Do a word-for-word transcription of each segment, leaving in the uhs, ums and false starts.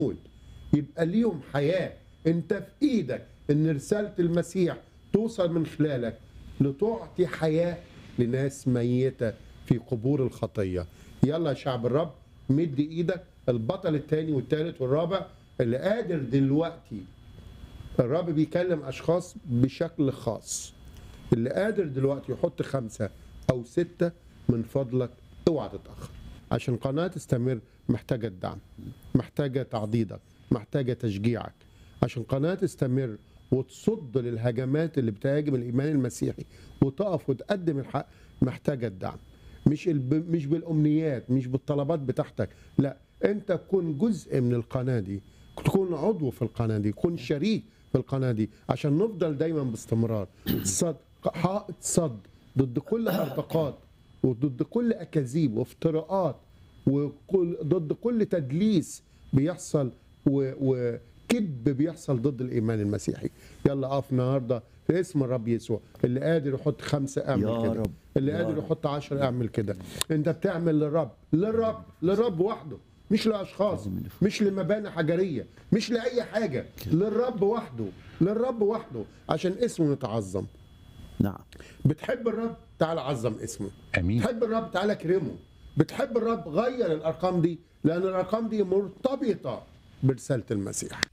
يبقى ليهم حياة. انت في ايدك ان رسالة المسيح توصل من خلالك لتعطي حياة لناس ميتة في قبور الخطية. يلا يا شعب الرب، مد ايدك. البطل الثاني والثالث والرابع اللي قادر دلوقتي، الرب بيكلم اشخاص بشكل خاص، اللي قادر دلوقتي يحط خمسة او ستة، من فضلك اوعى تتأخر، عشان قناة تستمر. محتاجة الدعم، محتاجة تعضيدك، محتاجة تشجيعك، عشان قناة تستمر وتصد للهجمات اللي بتهاجم الإيمان المسيحي وتقف وتقدم الحق. محتاجة الدعم، مش الب... مش بالأمنيات، مش بالطلبات بتاعتك، لا، أنت تكون جزء من القناة دي، تكون عضو في القناة دي، تكون شريك في القناة دي، عشان نفضل دايما باستمرار صد حائط صد ضد كل هرطقات، وضد كل أكاذيب وافتراءات، وضد كل تدليس بيحصل وكذب بيحصل ضد الإيمان المسيحي. يلا اقف النهارده في اسم الرب يسوع. اللي قادر يحط خمسة اعمل كده، اللي قادر يحط عشرة اعمل كده. انت بتعمل للرب، للرب للرب وحده، مش لأشخاص، مش لمباني حجرية، مش لأي حاجة، للرب وحده، للرب وحده، عشان اسمه يتعظم. نعم. بتحب الرب، تعال عظم اسمه. امين. بتحب الرب، تعال كرمه. بتحب الرب، غير الارقام دي، لان الارقام دي مرتبطه برساله المسيح.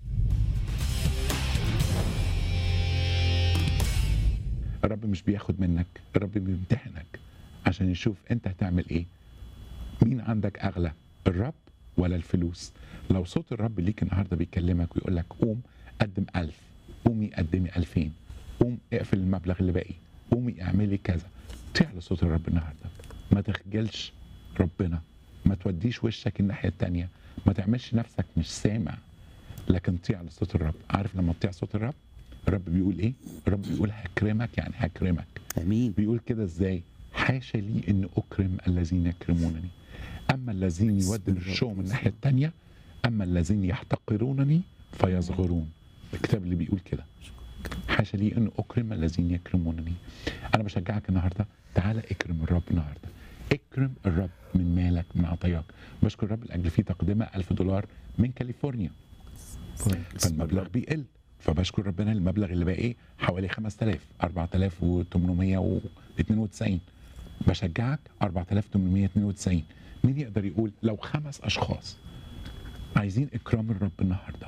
الرب مش بياخد منك، الرب بيمتحنك عشان يشوف انت هتعمل ايه. مين عندك اغلى، الرب ولا الفلوس؟ لو صوت الرب ليك النهارده بيكلمك ويقول لك قوم قدم ألف، قومي قدمي ألفين، قوم اقفل المبلغ اللي باقي، قومي اعملي كذا، طيع لصوت الرب النهارده. ما تخجلش ربنا، ما توديش وشك الناحيه الثانيه، ما تعملش نفسك مش سامع، لكن طيع لصوت الرب. عارف لما تطيع صوت الرب، الرب بيقول ايه؟ الرب بيقول هكرمك، يعني هكرمك. امين. بيقول كده ازاي؟ حاشا لي ان اكرم الذين يكرمونني، اما الذين يودوا وشهم الناحيه الثانيه، اما الذين يحتقرونني فيصغرون. الكتاب اللي بيقول كده، حاشا لي ان اكرم الذين يكرمونني. انا بشجعك النهارده، تعالى اكرم الرب النهارده، اكرم الرب من مالك، من عطاياك. بشكر الرب لاجل في تقدمه ألف دولار من كاليفورنيا، فالمبلغ بيقل، فبشكر ربنا. المبلغ اللي باقي حوالي خمسة آلاف، أربعة آلاف وثمانمائة واثنين وتسعين. بشجعك أربعة آلاف وثمانمائة واثنين وتسعين. مين يقدر يقول لو خمس اشخاص عايزين اكرام الرب النهارده،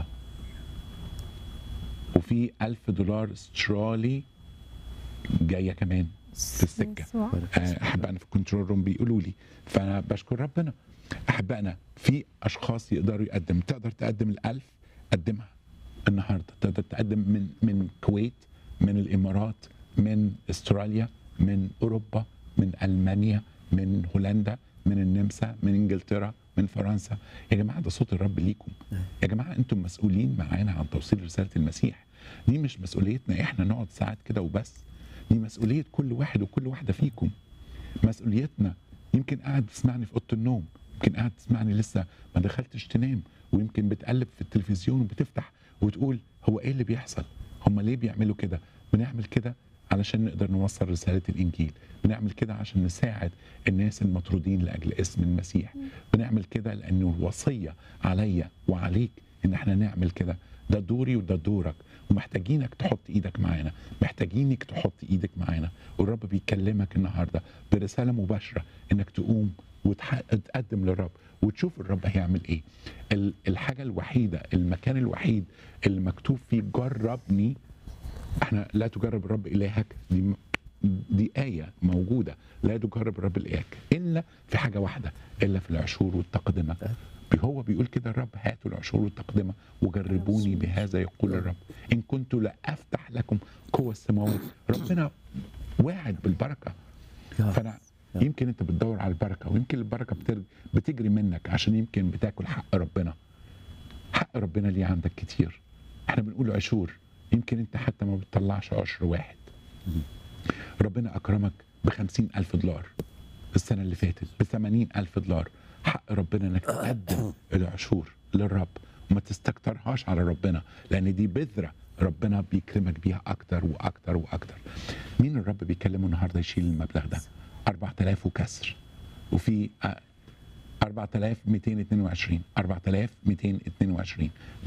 وفي ألف دولار استرالي جايه كمان في السكه. احبائنا في الكنترول روم بيقولوا لي، فانا بشكر ربنا. احبائنا في اشخاص يقدروا يقدم، تقدر تقدم الألف قدمها النهارده، تقدر تقدم من من الكويت، من الامارات، من استراليا، من اوروبا، من المانيا، من هولندا، من النمسا، من انجلترا، من فرنسا. يا جماعه ده صوت الرب ليكم. يا جماعه انتم مسؤولين معانا عن توصيل رساله المسيح. دي مش مسؤوليتنا احنا نقعد ساعات كده وبس، دي مسؤوليه كل واحد وكل واحده فيكم. مسؤوليتنا. يمكن قاعد تسمعني في اوضه النوم، يمكن قاعد تسمعني لسه ما دخلتش تنام، ويمكن بتقلب في التلفزيون وبتفتح وتقول هو ايه اللي بيحصل؟ هم ليه بيعملوا كده؟ بنعمل كده علشان نقدر نوصل رسالة الإنجيل، بنعمل كده عشان نساعد الناس المطرودين لأجل اسم المسيح، بنعمل كده لأنه الوصية عليا وعليك إن احنا نعمل كده. ده دوري وده دورك، ومحتاجينك تحط إيدك معانا، محتاجينك تحط إيدك معانا. والرب بيكلمك النهاردة برسالة مباشرة إنك تقوم وتقدم للرب وتشوف الرب هيعمل ايه. الحاجة الوحيدة، المكان الوحيد اللي مكتوب فيه جربني، احنا لا تجرب الرب إلهك، دي دي آية موجودة، لا تجرب الرب إلهك إلا في حاجة واحدة، إلا في العشور والتقدمة. هو بيقول كده الرب، هاتوا العشور والتقدمة وجربوني بهذا يقول الرب إن كنت لا أفتح لكم قوة السماوات. ربنا واعد بالبركة. فأنا يمكن انت بتدور على البركه، ويمكن البركه بتجري منك عشان يمكن بتاكل حق ربنا. حق ربنا ليه عندك كتير، احنا بنقول عشور، يمكن انت حتى ما بتطلعش عشر واحد. ربنا اكرمك بخمسين ألف دولار السنه اللي فاتت، بثمانين ألف دولار. حق ربنا انك تقدم العشور للرب وما تستكترهاش على ربنا، لان دي بذره ربنا بيكرمك بيها اكتر واكتر واكتر. مين الرب بيكلمه النهارده يشيل المبلغ ده؟ أربعة آلاف وكسر. وفي أربعة آلاف ومئتين واثنين وعشرين أربعة آلاف ومئتين واثنين وعشرين